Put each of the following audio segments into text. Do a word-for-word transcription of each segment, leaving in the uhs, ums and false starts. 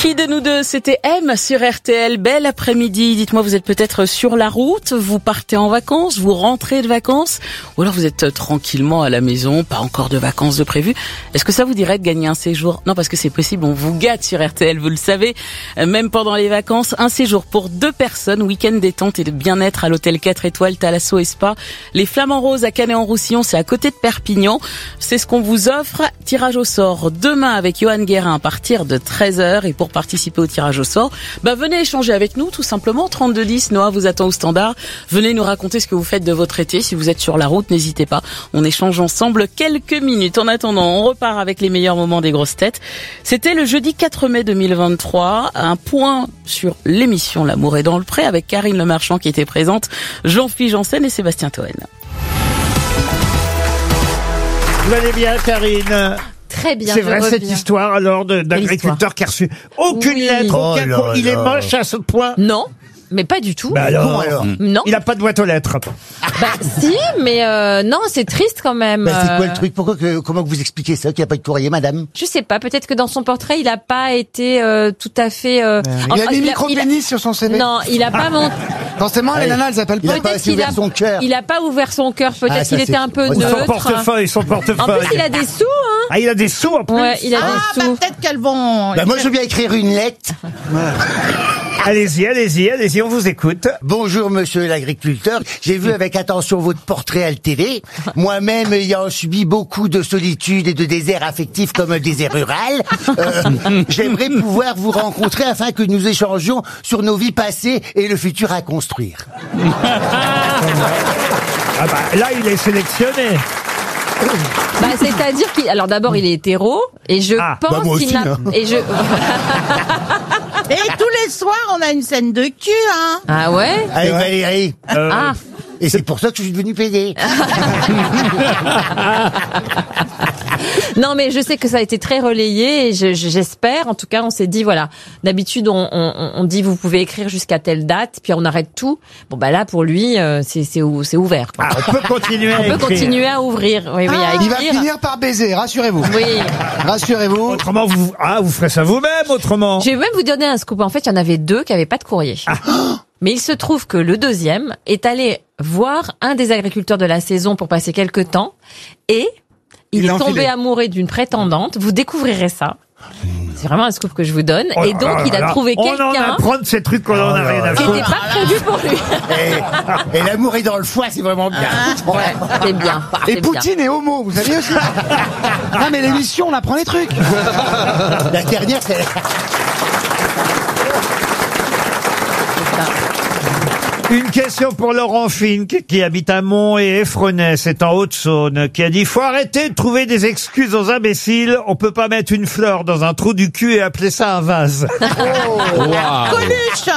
Qui de nous deux, c'était M sur R T L. Bel après-midi. Dites-moi, vous êtes peut-être sur la route, vous partez en vacances, vous rentrez de vacances, ou alors vous êtes tranquillement à la maison, pas encore de vacances de prévues. Est-ce que ça vous dirait de gagner un séjour? Non, parce que c'est possible, on vous gâte sur R T L, vous le savez. Même pendant les vacances, un séjour pour deux personnes, week-end détente et de bien-être à l'hôtel quatre étoiles Thalasso et Spa. Les Flamants Roses à Canet-en-Roussillon, c'est à côté de Perpignan. C'est ce qu'on vous offre. Tirage au sort demain avec Johan Guérin à partir de treize heures. Et pour participer au tirage au sort, bah venez échanger avec nous tout simplement. trente-deux dix, Noah vous attend au standard. Venez nous raconter ce que vous faites de votre été. Si vous êtes sur la route, n'hésitez pas. On échange ensemble quelques minutes. En attendant, on repart avec les meilleurs moments des grosses têtes. C'était le jeudi quatre mai deux mille vingt-trois. Un point sur l'émission L'amour est dans le pré avec Karine Le Marchand qui était présente, Jean-Philippe Janssen et Sébastien Toen. Vous allez bien, Karine? Très bien. C'est vrai cette histoire alors de- d'agriculteur qui a reçu aucune Oui. lettre, Oh aucun là co- il là. est moche à ce point. Non, mais pas du tout. Bah alors, alors Non. Il a pas de boîte aux lettres. Bah si, mais euh, non, c'est triste quand même. Bah, c'est quoi Euh, le truc? Pourquoi que, comment que vous expliquez ça, qu'il n'y a pas de courrier, madame? Je sais pas, peut-être que dans son portrait, il a pas été euh, tout à fait... euh, Il a enfin, mis il micro-pénis il sur son C V. Non, il a pas montré... Forcément, les nanas, elles appellent Il pas. a pas Peut-être assez qu'il ouvert a, son cœur. il a pas ouvert son cœur, peut-être Ah, ça, qu'il était c'est- un peu Son neutre. Son portefeuille, son En portefeuille. plus, il a des sous, hein. Ah, il a des sous en plus. Ouais, il a Ah, des bah sous. peut-être qu'elles vont... Bah, moi, je veux bien écrire une lettre. Allez-y, allez-y, allez-y, on vous écoute. Bonjour, monsieur l'agriculteur. J'ai vu avec attention votre portrait à la télé. Moi-même, ayant subi beaucoup de solitude et de désert affectif comme un désert rural, euh, j'aimerais pouvoir vous rencontrer afin que nous échangions sur nos vies passées et le futur à construire. Ah bah là, il est sélectionné. Bah, c'est-à-dire qu'il... Alors d'abord, il est hétéro, et je Ah, pense bah, moi qu'il aussi, n'a... hein. Et je... Et tous les soirs, on a une scène de cul, hein. Ah ouais. Allez, Valérie. Euh, Ah. Et c'est pour ça que je suis devenu pédé. Non, mais je sais que ça a été très relayé et je- je- j'espère. En tout cas, on s'est dit voilà. D'habitude, on, on, on dit vous pouvez écrire jusqu'à telle date, puis on arrête tout. Bon bah là, pour lui, euh, c'est c'est ou- c'est ouvert. Quoi. ah, on peut continuer à on peut écrire. continuer à ouvrir. Oui, oui, à Il va écrire. finir par baiser, rassurez-vous. Oui. Rassurez-vous. Autrement, vous, ah, vous ferez ça vous-même, autrement. Je vais même vous donner un scoop. En fait, il y en avait deux qui n'avaient pas de courrier. Mais il se trouve que le deuxième est allé voir un des agriculteurs de la saison pour passer quelques temps et il, Il est l'a tombé enfilé. amoureux d'une prétendante. Vous découvrirez ça. C'est vraiment un scoop que je vous donne. Oh et là donc, là il a là. trouvé On en quelqu'un apprend de ces trucs qu'on en a rien à qui foutre. n'était pas prévu pour lui. Et, et l'amour est dans le foie, c'est vraiment bien. Ouais, c'est bien. Et c'est bien. Poutine est homo, vous saviez aussi? Ah, mais l'émission, on apprend les trucs. La dernière, c'est... Une question pour Laurent Fink, qui habite à Mont et Effrenay, c'est en Haute-Saône, qui a dit « Faut arrêter de trouver des excuses aux imbéciles. On peut pas mettre une fleur dans un trou du cul et appeler ça un vase. Coluche. »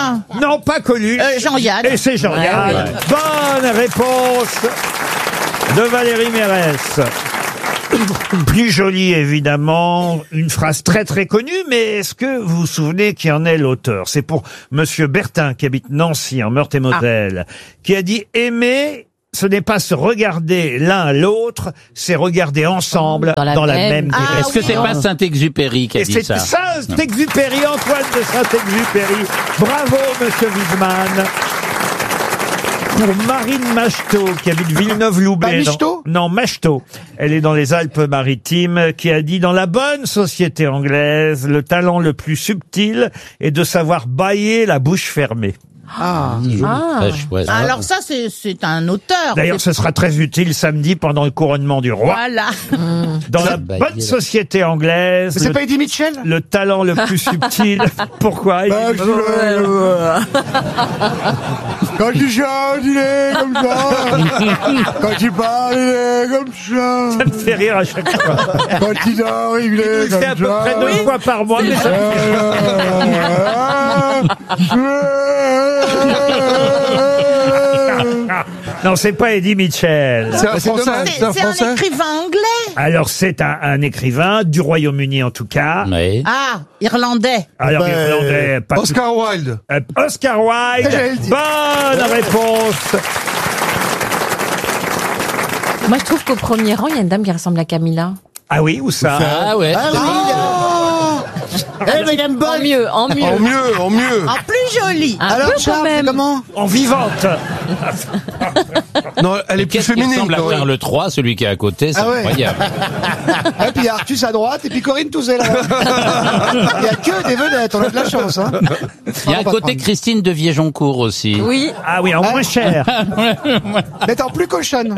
Non, pas Coluche. Euh, Jean-Yann. Et c'est Jean-Yann. Ouais, Bonne réponse de Valérie Mérès. Plus jolie, évidemment, une phrase très très connue, mais est-ce que vous vous souvenez qui en est l'auteur? C'est pour Monsieur Bertin, qui habite Nancy, en Meurthe-et-Moselle, qui a dit « Aimer, ce n'est pas se regarder l'un l'autre, c'est regarder ensemble dans Dans la, la même, même- Ah, direction. Est-ce que c'est oui. pas Saint-Exupéry qui a Et dit c'est ça? Saint-Exupéry, Antoine de Saint-Exupéry. Bravo, Monsieur Wiesmann. Pour Marine Macheteau, qui habite Villeneuve-Loubet. Pas Michetot ? dans- Non, Macheteau. Elle est dans les Alpes-Maritimes, qui a dit « Dans la bonne société anglaise, le talent le plus subtil est de savoir bâiller la bouche fermée. » Ah. Ah. Très chouette. Alors ça, c'est c'est un auteur. D'ailleurs, ce sera très utile samedi pendant le couronnement du roi. Voilà. Dans la Bah, bonne il est- société anglaise, Mais c'est le, pas Eddie Mitchell? le talent le plus subtil. Pourquoi Bah, je le- Quand tu chantes, il est comme ça. Quand tu parles, il est comme ça. Ça me fait rire à chaque fois. Quand il dort, il est comme C'est à peu ça. près deux fois par mois. Mais ça me fait rire. Non, c'est pas Eddie Mitchell. C'est un C'est français. C'est un c'est un français. écrivain anglais. Alors, c'est un, un écrivain du Royaume-Uni, en tout cas. Oui. Ah, irlandais. Alors, Ben, irlandais, pas Oscar Wilde. Euh, Oscar Wilde. J'allais le dire. Bonne réponse. Moi, je trouve qu'au premier rang, il y a une dame qui ressemble à Camilla. Ah oui, où ça? Ah ouais. Ah oui, Eh, Madame En Boll. mieux, en mieux. En mieux, en mieux. En plus joli. Un Alors, peu quand Charles, c'est même. comment? En vivante. Non, elle est plus Qu'est-ce qui féminine. ressemble à quand même. Charles trois, celui qui est à côté, c'est Ah ouais. incroyable. Et puis il y a Artus à droite, et puis Corinne Touzé là. Il y a que des vedettes, on a de la chance, hein. Il y a à Pardon, côté patronne. Christine de Viejoncourt aussi. Oui. Ah oui, en moins cher. Mais en plus cochonne.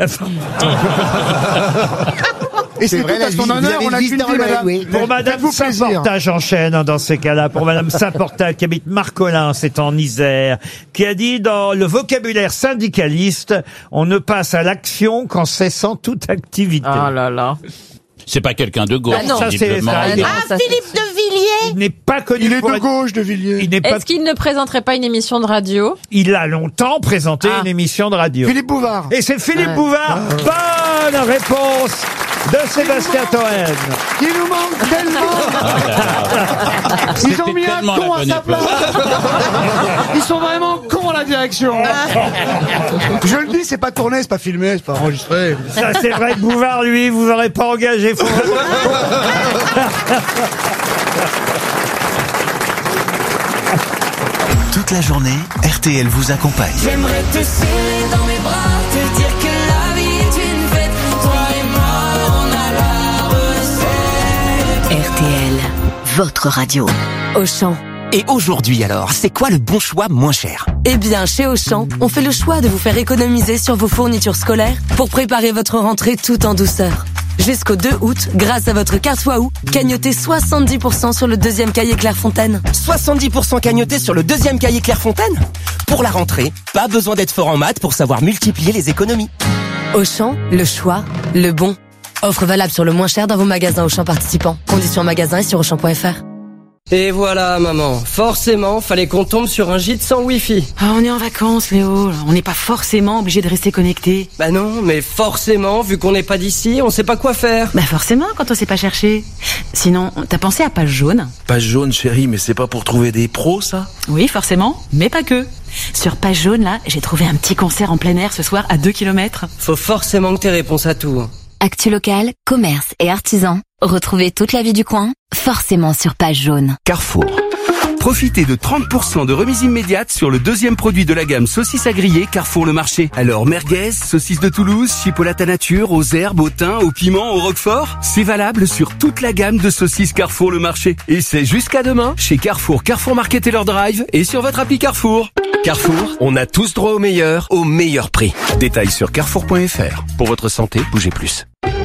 Et c'est vrai, tout la à son vie- honneur, vous on a avez qu'une le vie, vis dans madame. l'œil, oui. Pour Madame Faites-vous plaisir. Saint-Portal, j'enchaîne hein, dans ces cas-là. Pour Madame Saint-Portal, qui habite Marcolin, c'est en Isère, qui a dit dans le vocabulaire syndicaliste, on ne passe à l'action qu'en cessant toute activité. Oh là là. C'est pas quelqu'un de gauche, Ah non. Ça, c'est- visiblement. ça, il est- non, Ah, ça, c'est- Philippe de Villiers. Il n'est pas connu Il est pour de être- gauche, de Villiers. Il n'est pas. Est-ce qu'il ne présenterait pas une émission de radio? Il a longtemps présenté Ah. une émission de radio. Philippe Bouvard. Et c'est Philippe Ouais. Bouvard. Bonne réponse de Sébastien Toen. Qui nous manque tellement. Ils ont C'était mis un tellement con la à bonne sa époque. place. Ils sont vraiment cons à la direction. Je le dis, c'est pas tourné, c'est pas filmé, c'est pas enregistré. Ça, c'est vrai que Bouvard, lui, vous aurez pas engagé. Faut vraiment- Toute la journée, R T L vous accompagne. J'aimerais te serrer dans mes bras, te dire que la vie est une fête. Toi et moi, on a la recette. R T L, votre radio. Auchan. Et aujourd'hui alors, c'est quoi le bon choix moins cher? Eh bien, chez Auchan, on fait le choix de vous faire économiser sur vos fournitures scolaires pour préparer votre rentrée tout en douceur. Jusqu'au deux août, grâce à votre carte Waouh, cagnotez soixante-dix pour cent sur le deuxième cahier Clairefontaine. soixante-dix pour cent cagnoté sur le deuxième cahier Clairefontaine? Pour la rentrée, pas besoin d'être fort en maths pour savoir multiplier les économies. Auchan, le choix, le bon. Offre valable sur le moins cher dans vos magasins Auchan participants. Conditions en magasin et sur auchan point f r. Et voilà, maman. Forcément, fallait qu'on tombe sur un gîte sans wifi. Ah, on est en vacances, Léo. On n'est pas forcément obligé de rester connecté. Bah non, mais forcément, vu qu'on n'est pas d'ici, on sait pas quoi faire. Bah forcément, quand on sait pas chercher. Sinon, t'as pensé à Page Jaune? Page Jaune, chérie, mais c'est pas pour trouver des pros, ça? Oui, forcément, mais pas que. Sur Page Jaune, là, j'ai trouvé un petit concert en plein air ce soir à deux kilomètres. Faut forcément que t'aies réponse à tout. Actu local, commerce et artisans. Retrouvez toute la vie du coin, forcément sur Page Jaune. Carrefour. Profitez de trente pour cent de remise immédiate sur le deuxième produit de la gamme saucisses à griller Carrefour Le Marché. Alors merguez, saucisses de Toulouse, chipolata nature, aux herbes, au thym, au piment, au roquefort. C'est valable sur toute la gamme de saucisses Carrefour Le Marché. Et c'est jusqu'à demain chez Carrefour, Carrefour Market et leur drive et sur votre appli Carrefour. Carrefour, on a tous droit au meilleur, au meilleur prix. Détails sur carrefour point f r. Pour votre santé, bougez plus.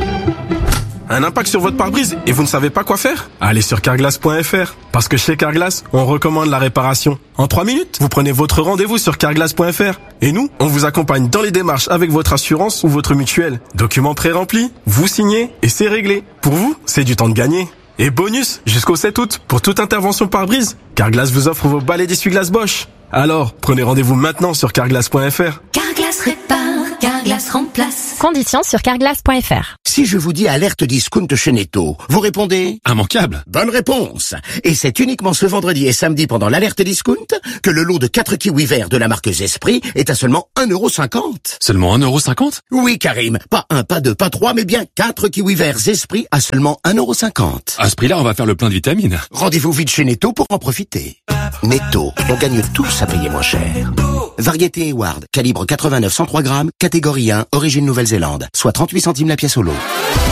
Un impact sur votre pare-brise et vous ne savez pas quoi faire? Allez sur carglass point f r. Parce que chez Carglass, on recommande la réparation. En trois minutes, vous prenez votre rendez-vous sur carglass point f r. Et nous, on vous accompagne dans les démarches avec votre assurance ou votre mutuelle. Documents pré-remplis, vous signez et c'est réglé. Pour vous, c'est du temps de gagner. Et bonus, jusqu'au sept août, pour toute intervention pare-brise, Carglass vous offre vos balais d'essuie-glace Bosch. Alors, prenez rendez-vous maintenant sur carglass point f r. Carglass répare, Carglass remplace. Conditions sur carglass point f r. Si je vous dis alerte discount chez Netto, vous répondez immanquable. Bonne réponse. Et c'est uniquement ce vendredi et samedi pendant l'alerte discount que le lot de quatre kiwis verts de la marque Zesprit est à seulement un euro cinquante. Seulement un euro cinquante? Oui, Karim. Pas un, pas deux, pas trois, mais bien quatre kiwis verts Zesprit à seulement un euro cinquante. À ce prix-là, on va faire le plein de vitamines. Rendez-vous vite chez Netto pour en profiter. Netto, on gagne tous à payer moins cher. Variété Eward, calibre quatre-vingt-neuf cent trois grammes, catégorie un, origine Nouvelle-Zélande, soit trente-huit centimes la pièce au lot.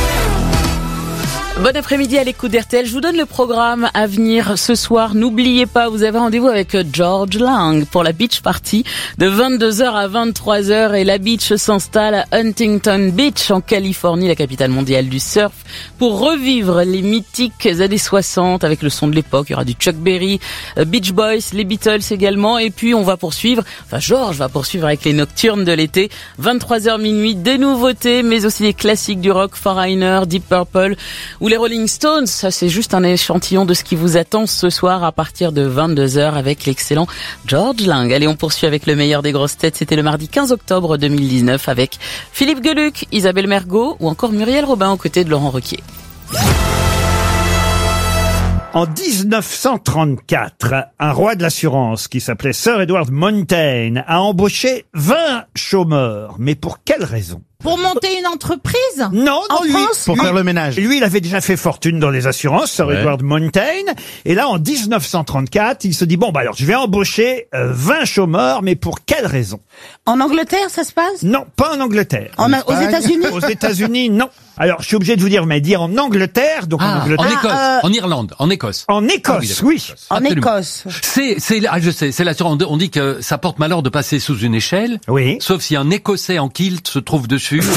Bon après-midi à l'écoute d'R T L. Je vous donne le programme à venir ce soir. N'oubliez pas, vous avez rendez-vous avec George Lang pour la beach party de vingt-deux heures à vingt-trois heures. Et la beach s'installe à Huntington Beach en Californie, la capitale mondiale du surf, pour revivre les mythiques années soixante avec le son de l'époque. Il y aura du Chuck Berry, Beach Boys, les Beatles également. Et puis on va poursuivre, enfin George va poursuivre avec les nocturnes de l'été. vingt-trois heures minuit, des nouveautés, mais aussi des classiques du rock, Foreigner, Deep Purple ou les Rolling Stones. Ça, c'est juste un échantillon de ce qui vous attend ce soir à partir de vingt-deux heures avec l'excellent George Lang. Allez, on poursuit avec le meilleur des grosses têtes. C'était le mardi quinze octobre deux mille dix-neuf avec Philippe Gueluc, Isabelle Mergot ou encore Muriel Robin aux côtés de Laurent Ruquier. En dix-neuf cent trente-quatre, un roi de l'assurance qui s'appelait Sir Edward Montaigne a embauché vingt chômeurs. Mais pour quelle raison? Pour monter une entreprise? Non, en non, lui, France? Pour lui- faire le ménage. Lui, il avait déjà fait fortune dans les assurances, Sir Ouais. Edward Montaigne. Et là, en dix-neuf cent trente-quatre, il se dit, bon, bah alors, je vais embaucher euh, vingt chômeurs, mais pour quelle raison? En Angleterre, ça se passe? Non, pas en Angleterre. En- aux États-Unis? Aux États-Unis, non. Alors, je suis obligé de vous dire, mais dit en Angleterre, donc en Ah, en Angleterre. Écosse, euh, en Irlande, en Écosse. En Écosse, d'accord. oui. En Absolument. Écosse. C'est, c'est, ah, je sais, c'est l'assurance. On dit que ça porte malheur de passer sous une échelle. Oui. Sauf si un Écossais en kilt se trouve dessus. et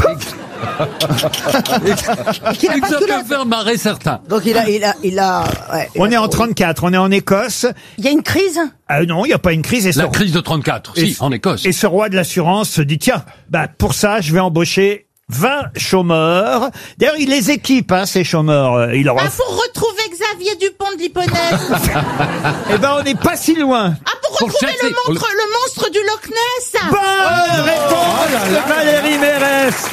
qu'il a que pas ça de peut culotte. faire marrer certains. Donc il a, il a, il a. Ouais. On est en trente-quatre, on est en Écosse. Il y a une crise? Ah non, il n'y a pas une crise. Et ce, La crise de trente-quatre, et si, ce- en Écosse. et ce roi de l'assurance se dit, tiens, bah pour ça, je vais embaucher vingt chômeurs. D'ailleurs, il les équipe, hein, ces chômeurs. Euh, Il leur Ah, offre... pour retrouver Xavier Dupont de Ligonnès. Eh ben, on n'est pas si loin. Ah, pour Pour retrouver chasser. le monstre, le monstre du Loch Ness. Bonne réponse de Valérie Mérès.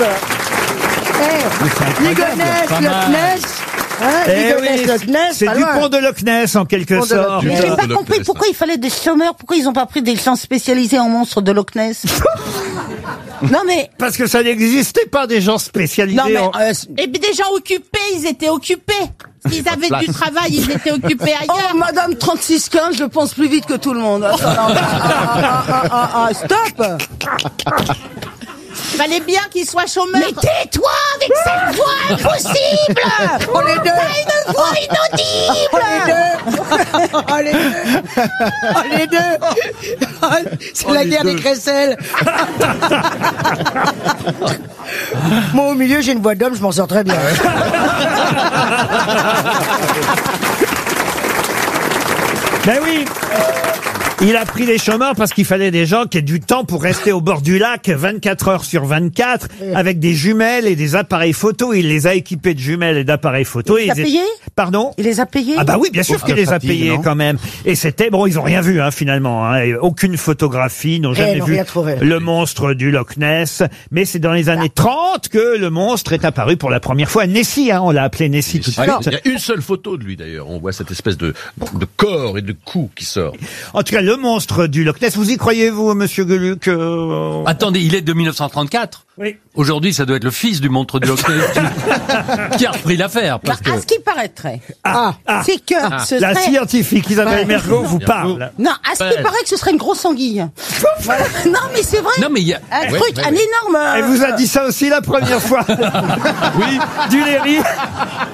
Ligonnès, Loch Ness. Hein, Eh Ligonnès, oui, Loch Ness, c'est pas du loin. pont de Loch Ness, en quelque Pont de Loch sorte. Ness. Du J'ai pont pas de Loch compris Ness, pourquoi il fallait des chômeurs, pourquoi ils ont pas pris des gens spécialisés en monstres de Loch Ness. Non mais. Parce que ça n'existait pas des gens spécialisés Non mais. en... euh, et puis des gens occupés, ils étaient occupés. S'ils avaient du travail, ils étaient occupés ailleurs. Oh, madame trente-six quinze, je pense plus vite que tout le monde. Attends, non, ah, ah, ah, ah, ah, stop. Fallait bien qu'ils soient chômeurs. Mais tais-toi avec cette voix impossible. Oh les deux. T'as une voix inaudible. Oh les deux. Oh les deux. Oh les deux. C'est Oh, la les guerre deux. des crécelles. Moi au milieu j'ai une voix d'homme, je m'en sors très bien. Ben oui. Il a pris les chômeurs parce qu'il fallait des gens qui aient du temps pour rester au bord du lac vingt-quatre heures sur vingt-quatre avec des jumelles et des appareils photo. Il les a équipés de jumelles et d'appareils photo. Il les Et a étaient- payés? Pardon? Il les a payés? Ah bah oui, bien sûr Pour qu'il la les a fatigue, payés non quand même. Et c'était, bon, ils ont rien vu hein, finalement. Hein, et aucune photographie, n'ont Eh, jamais n'ont vu rien trouvé. le monstre du Loch Ness. Mais c'est dans les années trente que le monstre est apparu pour la première fois. Nessie, hein, on l'a appelé Nessie tout de Ah, suite. il y a une seule photo de lui d'ailleurs. On voit cette espèce de, de corps et de cou qui sort. En tout cas, le monstre du Loch Ness, vous y croyez-vous, monsieur Gueluc euh, Attendez, il est de mille neuf cent trente-quatre. Oui. Aujourd'hui, ça doit être le fils du monstre du Loch Ness qui- qui a repris l'affaire. Parce que... À ce qui paraîtrait, Ah, ah, c'est que ah, ce la serait... scientifique Isabelle Ouais. Mergo vous parle. Non, à ce qui Ouais. paraît que ce serait une grosse anguille. Voilà. Non, mais c'est vrai. Non, mais il y a... Un Ouais, truc, ouais, un ouais. énorme... euh, Elle vous a dit ça aussi la première fois. Oui, du Léry.